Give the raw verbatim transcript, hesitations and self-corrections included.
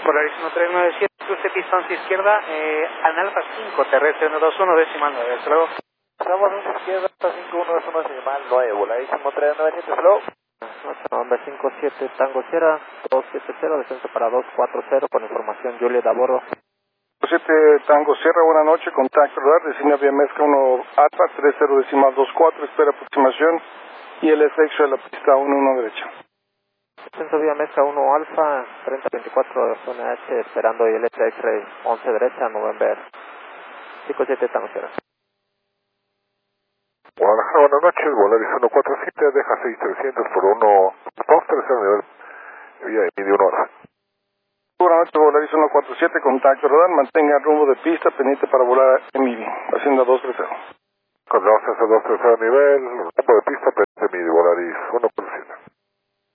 Polaris uno tres nueve siete, cruce distancia izquierda, eh, al Alfa cinco, terrestre uno dos uno, decimal nueve, hasta luego. Estamos en izquierda, Alfa cinco uno dos uno, decimal nueve, Polaris uno tres nueve siete, hasta luego. Onda cinco siete Tango Sierra, dos siete cero, descenso para dos cuatro cero, con información Juliet a bordo. siete Tango Sierra, buena noche, contacto radar, designa vía mezcla uno Alfa, tres cero decimal dos cuatro, espera aproximación, y el S X de la pista uno uno derecha. Descenso vía mezcla uno Alfa, treinta veinticuatro, zona H, esperando y el S X-Ray once derecha, November cinco siete Tango Sierra. Guadalajara, buenas noches, Volaris uno cuatro siete, deja seis trescientos por uno, dos tercero nivel, vía medio uno hora. Buenas noches, Volaris uno cuatro siete, contacto radar, mantenga rumbo de pista, pendiente para volar en M I B I, hacienda dos tres cero. Con dos tercero nivel, rumbo de pista, pendiente M I B I, Volaris uno cuatro siete.